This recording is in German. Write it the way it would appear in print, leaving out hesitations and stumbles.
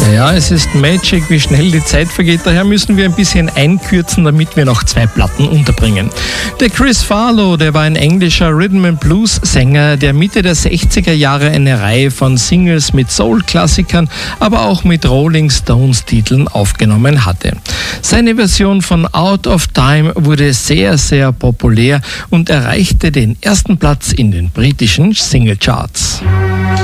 Ja, es ist Magic, wie schnell die Zeit vergeht. Daher müssen wir ein bisschen einkürzen, damit wir noch 2 Platten unterbringen. Der Chris Farlowe, der war ein englischer Rhythm-and-Blues-Sänger, der Mitte der 60er Jahre eine Reihe von Singles mit Soul-Klassikern, aber auch mit Rolling Stones-Titeln aufgenommen hatte. Seine Version von Out of Time wurde sehr, sehr populär und erreichte den ersten Platz in den britischen Singlecharts.